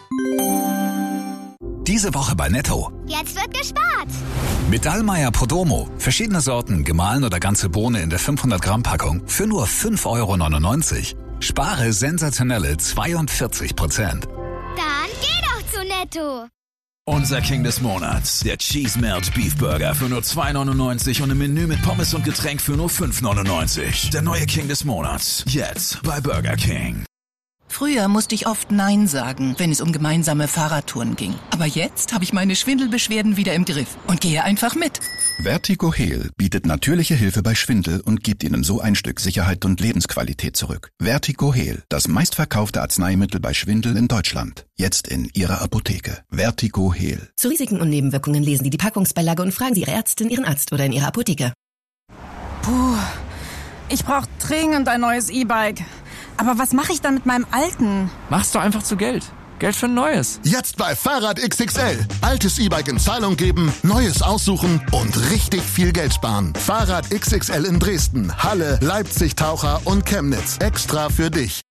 Diese Woche bei Netto. Jetzt wird gespart. Mit Dallmayr Podromo. Verschiedene Sorten, gemahlen oder ganze Bohne in der 500-Gramm-Packung für nur 5,99 €. Spare sensationelle 42%. Dann geh doch zu Netto. Unser King des Monats, der Cheese Melt Beef Burger für nur 2,99 € und im Menü mit Pommes und Getränk für nur 5,99 €. Der neue King des Monats, jetzt bei Burger King. Früher musste ich oft Nein sagen, wenn es um gemeinsame Fahrradtouren ging. Aber jetzt habe ich meine Schwindelbeschwerden wieder im Griff und gehe einfach mit. Vertigo Heal bietet natürliche Hilfe bei Schwindel und gibt Ihnen so ein Stück Sicherheit und Lebensqualität zurück. Vertigo Heal, das meistverkaufte Arzneimittel bei Schwindel in Deutschland. Jetzt in Ihrer Apotheke. Vertigo Heal. Zu Risiken und Nebenwirkungen lesen Sie die Packungsbeilage und fragen Sie Ihre Ärztin, Ihren Arzt oder in Ihrer Apotheke. Puh, ich brauche dringend ein neues E-Bike. Aber was mache ich dann mit meinem alten? Machst du einfach zu Geld. Geld für ein neues. Jetzt bei Fahrrad XXL. Altes E-Bike in Zahlung geben, neues aussuchen und richtig viel Geld sparen. Fahrrad XXL in Dresden, Halle, Leipzig, Taucher und Chemnitz. Extra für dich.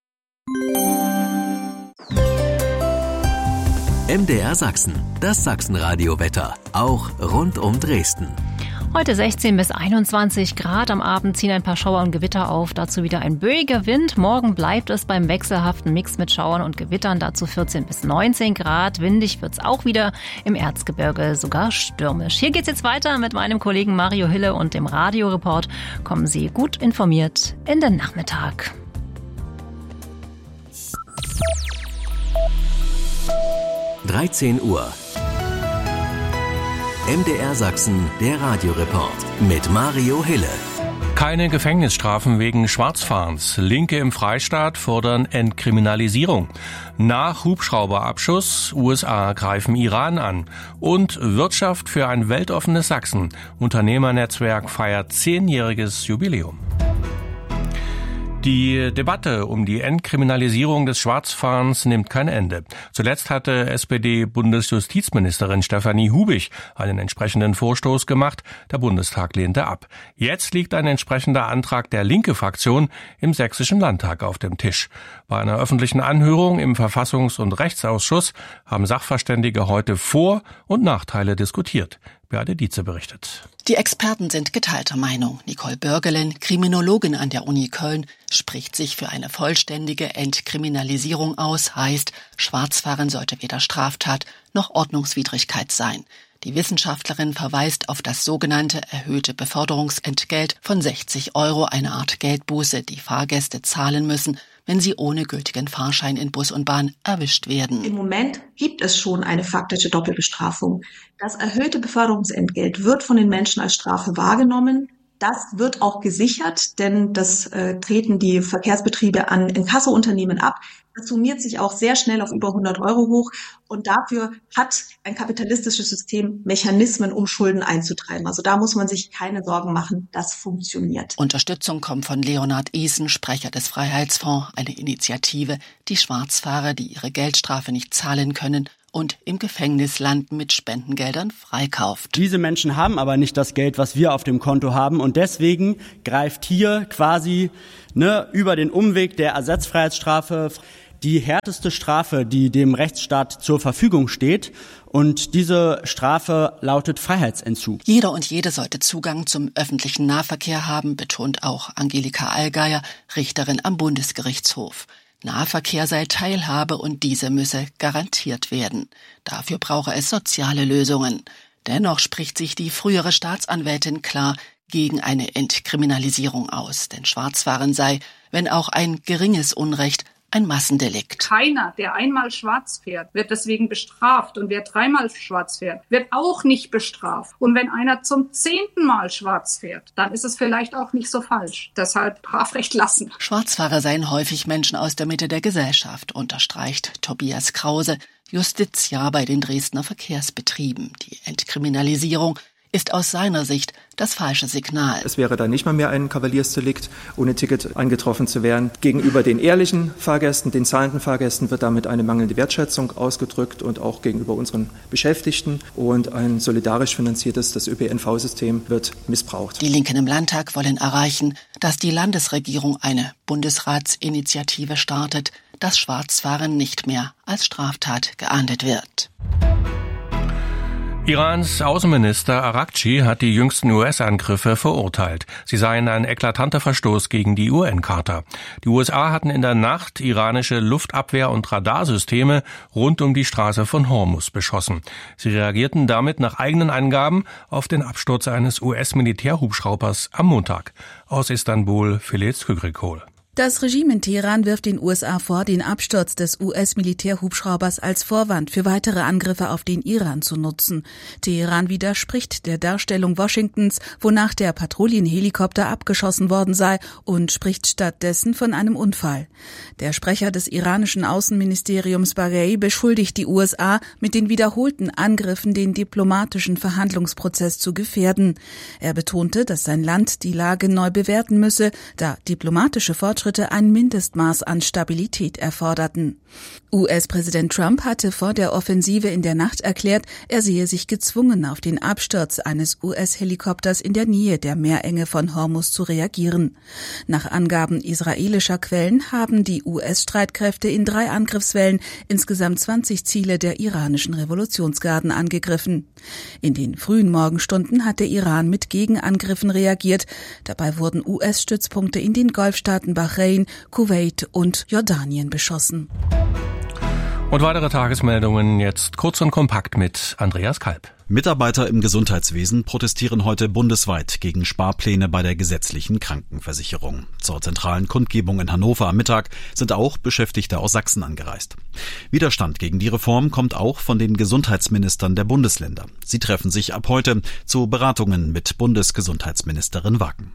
MDR Sachsen, das Sachsenradio-Wetter. Auch rund um Dresden. Heute 16 bis 21 Grad. Am Abend ziehen ein paar Schauer und Gewitter auf. Dazu wieder ein böiger Wind. Morgen bleibt es beim wechselhaften Mix mit Schauern und Gewittern. Dazu 14 bis 19 Grad. Windig wird's auch wieder. Im Erzgebirge sogar stürmisch. Hier geht's jetzt weiter mit meinem Kollegen Mario Hille und dem Radioreport. Kommen Sie gut informiert in den Nachmittag. (13 Uhr) MDR Sachsen, der Radioreport mit Mario Hille. Keine Gefängnisstrafen wegen Schwarzfahrens. Linke im Freistaat fordern Entkriminalisierung. Nach Hubschrauberabschuss, USA greifen Iran an. Und Wirtschaft für ein weltoffenes Sachsen. Unternehmernetzwerk feiert 10-jähriges Jubiläum. Die Debatte um die Entkriminalisierung des Schwarzfahrens nimmt kein Ende. Zuletzt hatte SPD-Bundesjustizministerin Stefanie Hubig einen entsprechenden Vorstoß gemacht. Der Bundestag lehnte ab. Jetzt liegt ein entsprechender Antrag der Linke-Fraktion im Sächsischen Landtag auf dem Tisch. Bei einer öffentlichen Anhörung im Verfassungs- und Rechtsausschuss haben Sachverständige heute Vor- und Nachteile diskutiert. Beate Dietze berichtet. Die Experten sind geteilter Meinung. Nicole Börgelen, Kriminologin an der Uni Köln, spricht sich für eine vollständige Entkriminalisierung aus, heißt, Schwarzfahren sollte weder Straftat noch Ordnungswidrigkeit sein. Die Wissenschaftlerin verweist auf das sogenannte erhöhte Beförderungsentgelt von 60 €, eine Art Geldbuße, die Fahrgäste zahlen müssen, wenn sie ohne gültigen Fahrschein in Bus und Bahn erwischt werden. Im Moment gibt es schon eine faktische Doppelbestrafung. Das erhöhte Beförderungsentgelt wird von den Menschen als Strafe wahrgenommen. Das wird auch gesichert, denn das treten die Verkehrsbetriebe an Inkasso-Unternehmen ab. Das summiert sich auch sehr schnell auf über 100 € hoch. Und dafür hat ein kapitalistisches System Mechanismen, um Schulden einzutreiben. Also da muss man sich keine Sorgen machen, das funktioniert. Unterstützung kommt von Leonhard Isen, Sprecher des Freiheitsfonds, eine Initiative, die Schwarzfahrer, die ihre Geldstrafe nicht zahlen können und im Gefängnis landen, mit Spendengeldern freikauft. Diese Menschen haben aber nicht das Geld, was wir auf dem Konto haben, und deswegen greift hier quasi über den Umweg der Ersatzfreiheitsstrafe die härteste Strafe, die dem Rechtsstaat zur Verfügung steht. Und diese Strafe lautet Freiheitsentzug. Jeder und jede sollte Zugang zum öffentlichen Nahverkehr haben, betont auch Angelika Allgeier, Richterin am Bundesgerichtshof. Nahverkehr sei Teilhabe und diese müsse garantiert werden. Dafür brauche es soziale Lösungen. Dennoch spricht sich die frühere Staatsanwältin klar gegen eine Entkriminalisierung aus. Denn Schwarzfahren sei, wenn auch ein geringes Unrecht, ein Massendelikt. Keiner, der einmal schwarz fährt, wird deswegen bestraft. Und wer dreimal schwarz fährt, wird auch nicht bestraft. Und wenn einer zum 10. Mal schwarz fährt, dann ist es vielleicht auch nicht so falsch. Deshalb Strafrecht lassen. Schwarzfahrer seien häufig Menschen aus der Mitte der Gesellschaft, unterstreicht Tobias Krause, Justiziar bei den Dresdner Verkehrsbetrieben. Die Entkriminalisierung ist aus seiner Sicht das falsche Signal. Es wäre dann nicht mal mehr ein Kavaliersdelikt, ohne Ticket angetroffen zu werden. Gegenüber den ehrlichen Fahrgästen, den zahlenden Fahrgästen wird damit eine mangelnde Wertschätzung ausgedrückt und auch gegenüber unseren Beschäftigten. Und ein solidarisch finanziertes, das ÖPNV-System wird missbraucht. Die Linken im Landtag wollen erreichen, dass die Landesregierung eine Bundesratsinitiative startet, dass Schwarzfahren nicht mehr als Straftat geahndet wird. Irans Außenminister Araghchi hat die jüngsten US-Angriffe verurteilt. Sie seien ein eklatanter Verstoß gegen die UN-Charta. Die USA hatten in der Nacht iranische Luftabwehr- und Radarsysteme rund um die Straße von Hormuz beschossen. Sie reagierten damit nach eigenen Angaben auf den Absturz eines US-Militärhubschraubers am Montag. Aus Istanbul, Feliz Kügrikol. Das Regime in Teheran wirft den USA vor, den Absturz des US-Militärhubschraubers als Vorwand für weitere Angriffe auf den Iran zu nutzen. Teheran widerspricht der Darstellung Washingtons, wonach der Patrouillenhelikopter abgeschossen worden sei, und spricht stattdessen von einem Unfall. Der Sprecher des iranischen Außenministeriums Baghei beschuldigt die USA, mit den wiederholten Angriffen den diplomatischen Verhandlungsprozess zu gefährden. Er betonte, dass sein Land die Lage neu bewerten müsse, da diplomatische Fortschritte ein Mindestmaß an Stabilität erforderten. US-Präsident Trump hatte vor der Offensive in der Nacht erklärt, er sehe sich gezwungen, auf den Absturz eines US-Helikopters in der Nähe der Meerenge von Hormuz zu reagieren. Nach Angaben israelischer Quellen haben die US-Streitkräfte in 3 Angriffswellen insgesamt 20 Ziele der iranischen Revolutionsgarden angegriffen. In den frühen Morgenstunden hat der Iran mit Gegenangriffen reagiert. Dabei wurden US-Stützpunkte in den Golfstaaten Bahrain, Kuwait und Jordanien beschossen. Und weitere Tagesmeldungen jetzt kurz und kompakt mit Andreas Kalb. Mitarbeiter im Gesundheitswesen protestieren heute bundesweit gegen Sparpläne bei der gesetzlichen Krankenversicherung. Zur zentralen Kundgebung in Hannover am Mittag sind auch Beschäftigte aus Sachsen angereist. Widerstand gegen die Reform kommt auch von den Gesundheitsministern der Bundesländer. Sie treffen sich ab heute zu Beratungen mit Bundesgesundheitsministerin Wagen.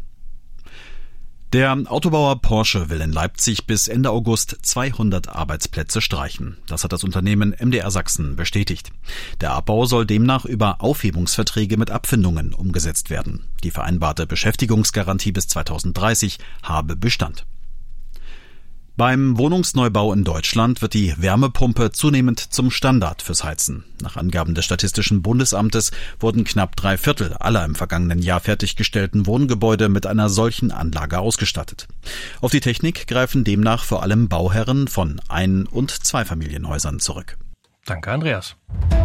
Der Autobauer Porsche will in Leipzig bis Ende August 200 Arbeitsplätze streichen. Das hat das Unternehmen MDR Sachsen bestätigt. Der Abbau soll demnach über Aufhebungsverträge mit Abfindungen umgesetzt werden. Die vereinbarte Beschäftigungsgarantie bis 2030 habe Bestand. Beim Wohnungsneubau in Deutschland wird die Wärmepumpe zunehmend zum Standard fürs Heizen. Nach Angaben des Statistischen Bundesamtes wurden knapp 3/4 aller im vergangenen Jahr fertiggestellten Wohngebäude mit einer solchen Anlage ausgestattet. Auf die Technik greifen demnach vor allem Bauherren von Ein- und Zweifamilienhäusern zurück. Danke, Andreas.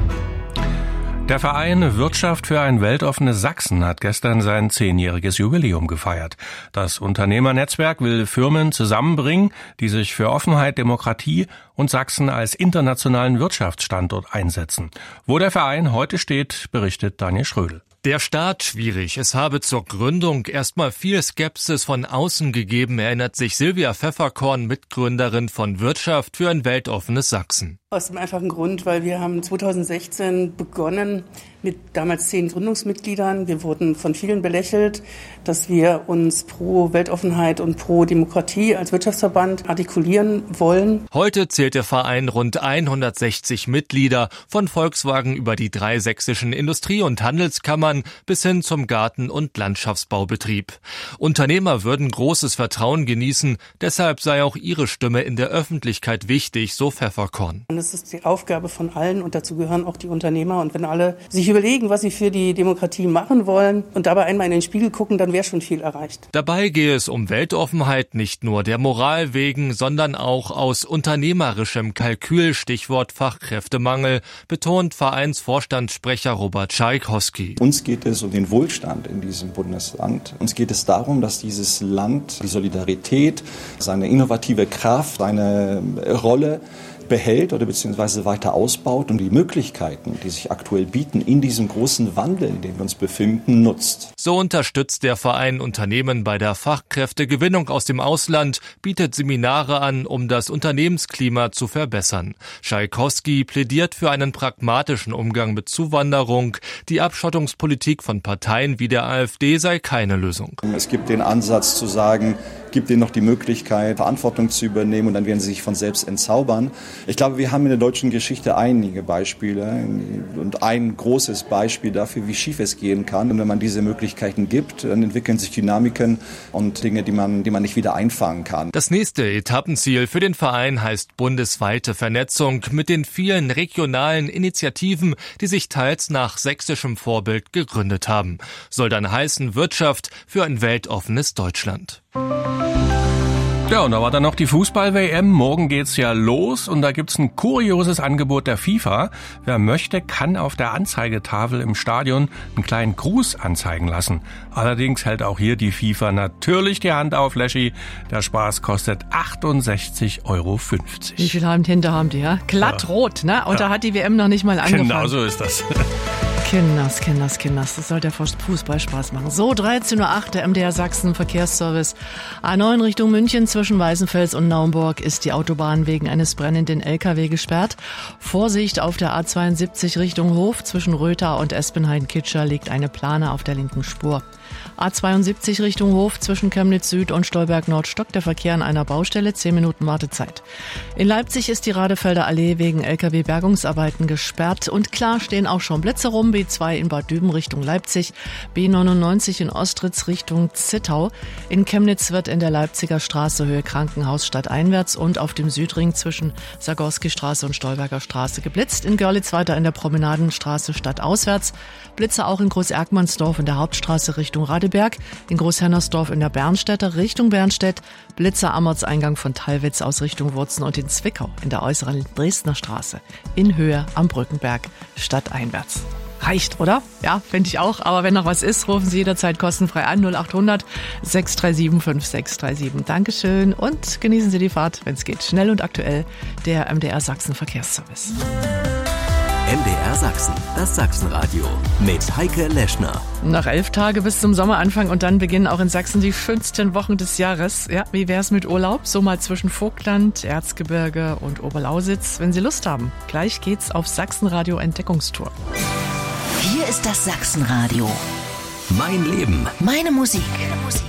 Der Verein Wirtschaft für ein weltoffenes Sachsen hat gestern sein 10-jähriges Jubiläum gefeiert. Das Unternehmernetzwerk will Firmen zusammenbringen, die sich für Offenheit, Demokratie und Sachsen als internationalen Wirtschaftsstandort einsetzen. Wo der Verein heute steht, berichtet Daniel Schrödel. Der Start schwierig. Es habe zur Gründung erstmal viel Skepsis von außen gegeben, erinnert sich Silvia Pfefferkorn, Mitgründerin von Wirtschaft für ein weltoffenes Sachsen. Aus dem einfachen Grund, weil wir haben 2016 begonnen mit damals 10 Gründungsmitgliedern. Wir wurden von vielen belächelt, dass wir uns pro Weltoffenheit und pro Demokratie als Wirtschaftsverband artikulieren wollen. Heute zählt der Verein rund 160 Mitglieder, von Volkswagen über die 3 sächsischen Industrie- und Handelskammern bis hin zum Garten- und Landschaftsbaubetrieb. Unternehmer würden großes Vertrauen genießen, deshalb sei auch ihre Stimme in der Öffentlichkeit wichtig, so Pfefferkorn. Das ist die Aufgabe von allen und dazu gehören auch die Unternehmer. Und wenn alle sich überlegen, was sie für die Demokratie machen wollen und dabei einmal in den Spiegel gucken, dann wäre schon viel erreicht. Dabei gehe es um Weltoffenheit nicht nur der Moral wegen, sondern auch aus unternehmerischem Kalkül, Stichwort Fachkräftemangel, betont Vereinsvorstandssprecher Robert Tschaikowski. Uns geht es um den Wohlstand in diesem Bundesland. Uns geht es darum, dass dieses Land die Solidarität, seine innovative Kraft, seine Rolle behält oder beziehungsweise weiter ausbaut und die Möglichkeiten, die sich aktuell bieten, in diesem großen Wandel, in dem wir uns befinden, nutzt. So unterstützt der Verein Unternehmen bei der Fachkräftegewinnung aus dem Ausland, bietet Seminare an, um das Unternehmensklima zu verbessern. Tschaikowski plädiert für einen pragmatischen Umgang mit Zuwanderung. Die Abschottungspolitik von Parteien wie der AfD sei keine Lösung. Es gibt den Ansatz zu sagen, gibt ihnen noch die Möglichkeit, Verantwortung zu übernehmen und dann werden sie sich von selbst entzaubern. Ich glaube, wir haben in der deutschen Geschichte einige Beispiele und ein großes Beispiel dafür, wie schief es gehen kann. Und wenn man diese Möglichkeiten gibt, dann entwickeln sich Dynamiken und Dinge, die man nicht wieder einfangen kann. Das nächste Etappenziel für den Verein heißt bundesweite Vernetzung mit den vielen regionalen Initiativen, die sich teils nach sächsischem Vorbild gegründet haben. Soll dann heißen Wirtschaft für ein weltoffenes Deutschland. Ja, und da war dann noch die Fußball-WM. Morgen geht's ja los und da gibt's ein kurioses Angebot der FIFA. Wer möchte, kann auf der Anzeigetafel im Stadion einen kleinen Gruß anzeigen lassen. Allerdings hält auch hier die FIFA natürlich die Hand auf, Leschi. Der Spaß kostet 68,50 €. Wie viel Hinter haben die, ja? Glattrot, ne? Und da hat die WM noch nicht mal angefangen. Genau so ist das. Kinders. Das soll der Fußball Spaß machen. So, 13:08 Uhr, der MDR Sachsen Verkehrsservice. A9 Richtung München zwischen Weißenfels und Naumburg ist die Autobahn wegen eines brennenden LKW gesperrt. Vorsicht auf der A72 Richtung Hof zwischen Rötha und Espenhain-Kitscher liegt eine Plane auf der linken Spur. A72 Richtung Hof zwischen Chemnitz Süd und Stolberg-Nord stockt der Verkehr an einer Baustelle, 10 Minuten Wartezeit. In Leipzig ist die Radefelder Allee wegen LKW-Bergungsarbeiten gesperrt und klar stehen auch schon Blitze rum, B2 in Bad Düben Richtung Leipzig, B99 in Ostritz Richtung Zittau. In Chemnitz wird in der Leipziger Straße Höhe Krankenhaus stadteinwärts und auf dem Südring zwischen Sagorski-Straße und Stolberger Straße geblitzt. In Görlitz weiter in der Promenadenstraße stadtauswärts. Blitze auch in Groß-Erkmannsdorf in der Hauptstraße Richtung Radeberg, in Großhennersdorf in der Bernstädter Richtung Bernstedt, Blitzer am Ortseingang von Thalwitz aus Richtung Wurzen und in Zwickau in der äußeren Dresdner Straße in Höhe am Brückenberg stadteinwärts. Reicht, oder? Ja, finde ich auch. Aber wenn noch was ist, rufen Sie jederzeit kostenfrei an 0800 637 5637. Dankeschön und genießen Sie die Fahrt, wenn es geht. Schnell und aktuell, der MDR Sachsen Verkehrsservice. MDR Sachsen, das Sachsenradio mit Heike Leschner. Noch 11 Tage bis zum Sommeranfang und dann beginnen auch in Sachsen die schönsten Wochen des Jahres. Ja, wie wär's mit Urlaub? So mal zwischen Vogtland, Erzgebirge und Oberlausitz, wenn Sie Lust haben. Gleich geht's auf Sachsenradio Entdeckungstour. Hier ist das Sachsenradio. Mein Leben. Meine Musik.